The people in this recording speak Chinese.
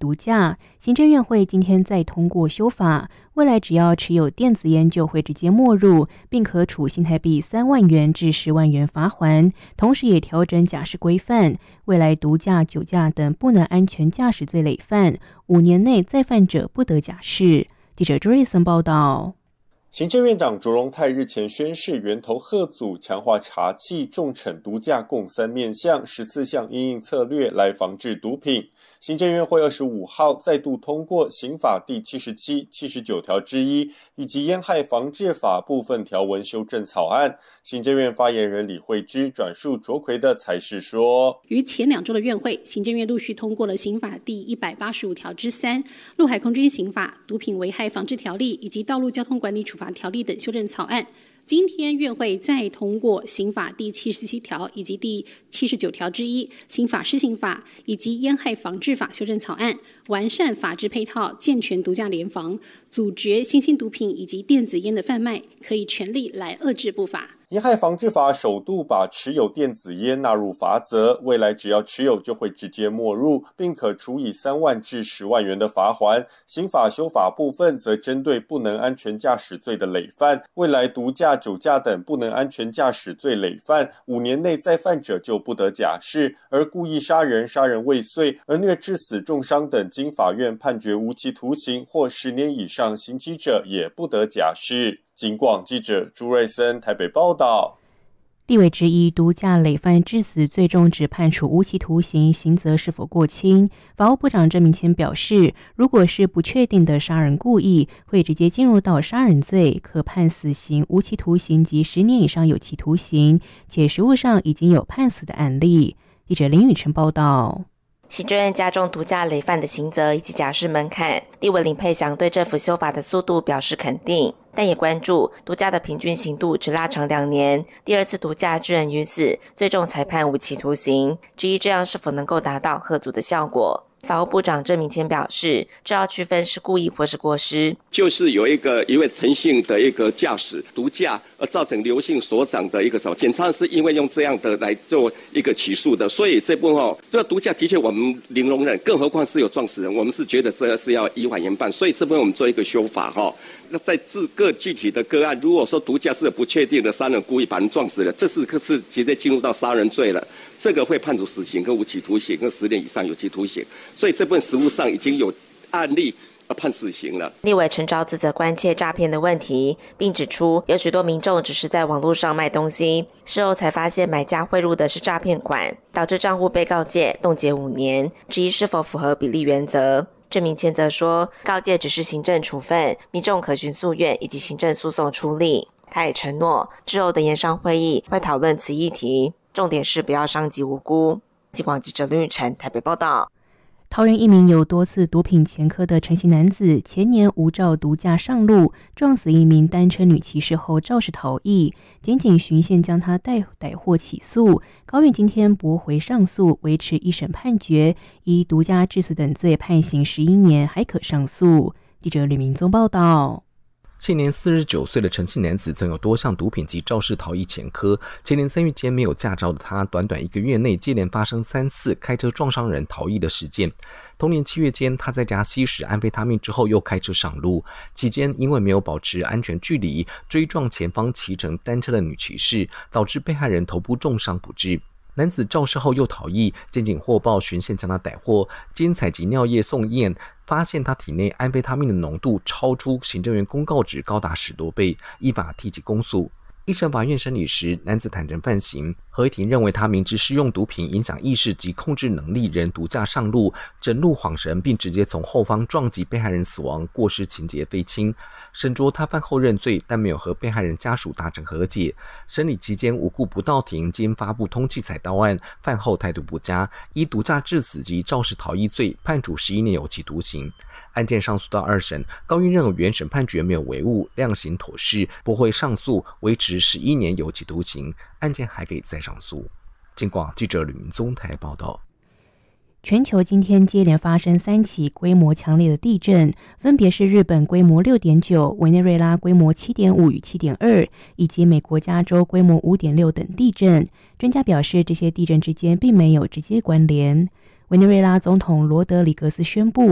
毒驾。行政院会今天再通过修法，未来只要持有电子烟就会直接没入，并可处新台币3万元至10万元罚锾。同时也调整驾驶规范，未来毒驾、酒驾等不能安全驾驶罪累犯，5年内再犯者不得假释。记者朱瑞森报道。 行政院长卓荣泰日前宣示，源头吓阻，强化查缉、重惩毒驾共3面向、14项因应策略来防治毒品。行政院会25号再度通过刑法第77、79条之一以及烟害防治法部分条文修正草案。行政院发言人李惠芝转述卓奎的采释说， 于前2周的院会，行政院陆续通过了刑法第185条之3、陆海空军刑法、毒品危害防治条例以及道路交通管理处罚条例等修正草案。今天院会再通过刑法第77条以及第79条之一、刑法施行法以及烟害防治法修正草案，完善法制配套，健全毒驾联防，阻绝新兴毒品以及电子烟的贩卖，可以全力来遏制不法。 烟害防治法首度把持有电子烟纳入罚则，未来只要持有就会直接没入，并可处以3万至10万元的罚锾。刑法修法部分则针对不能安全驾驶罪的累犯，未来毒驾、酒驾等不能安全驾驶罪累犯，5年内再犯者就不得假释，而故意杀人、杀人未遂、而虐致死、重伤等经法院判决无期徒刑或10年以上刑期者也不得假释。警广记者朱瑞森台北报道。 立委质疑毒驾累犯致死最终只判处无期徒刑，刑责是否过轻？法务部长郑明谦表示，如果是不确定的杀人故意，会直接进入到杀人罪，可判死刑、无期徒刑及10年以上有期徒刑，且实务上已经有判死的案例。记者林宇晨报道。 行政院加重毒驾累犯的刑责以及假释门槛，立委林佩祥对政府修法的速度表示肯定，但也关注毒驾的平均刑度只拉长2年，第2次毒驾致人于死，最终才判无期徒刑，质疑这样是否能够达到吓阻的效果。法务部长郑明谦表示，这要区分是故意或是过失， 就是有一位陈姓的一个驾驶毒驾而造成刘姓所长的一个什么，检察是因为用这样的来做一个起诉的，所以这部分这毒驾的确我们零容忍，更何况是有撞死人，我们是觉得这是要依法严办，所以这部分我们做一个修法那在各具体的个案，如果说毒驾是不确定的杀人故意把人撞死了，这是直接进入到杀人罪了，这个会判处死刑跟无期徒刑跟10年以上有期徒刑，所以这部分实务上已经有案例判死刑了。 立委陈昭自责关切诈骗的问题，并指出有许多民众只是在网络上卖东西，事后才发现买家汇入的是诈骗款，导致账户被告诫冻结5年，质疑是否符合比例原则。郑明谦则说，告诫只是行政处分，民众可循诉愿以及行政诉讼处理。他也承诺，之后的研商会议会讨论此议题，重点是不要伤及无辜。警广记者林宇晨台北报道。 桃园一名有多次毒品前科的陈姓男子，前年无照毒驾上路，撞死一名单车女骑士后肇事逃逸，检警循线将他逮获起诉。高院今天驳回上诉，维持一审判决，以毒驾致死等罪判刑11年，还可上诉。记者吕明宗报道。 现年49岁的陈姓男子曾有多项毒品及肇事逃逸前科，前年3月间没有驾照的他，短短1个月内接连发生3次开车撞伤人逃逸的事件。同年7月间，他在家吸食安非他命之后又开车上路，期间因为没有保持安全距离，追撞前方骑乘单车的女骑士，导致被害人头部重伤不治。男子肇事后又逃逸，检警获报循线将他逮获，经采集尿液送验，发现他体内安非他命的浓度超出行政院公告值高达10多倍，依法提起公诉。一审法院审理时，男子坦诚犯行，合议庭认为他明知施用毒品影响意识及控制能力，仍毒驾上路，整路晃神，并直接从后方撞击被害人死亡，过失情节非轻。审酌他犯后认罪，但没有和被害人家属达成和解。审理期间无故不到庭，经发布通缉采刀案，犯后态度不佳，依毒驾致死及肇事逃逸罪判处11年有期徒刑。案件上诉到2审，高院认为原审判决没有违误，量刑妥适，驳回上诉，维持11年有期徒刑，案件还可以再上诉。警广记者吕明宗台报道。 全球今天接连发生3起规模强烈的地震，分别是日本规模 6.9、委内瑞拉规模 7.5 与 7.2， 以及美国加州规模 5.6 等地震。专家表示，这些地震之间并没有直接关联。委内瑞拉总统罗德里格斯宣布，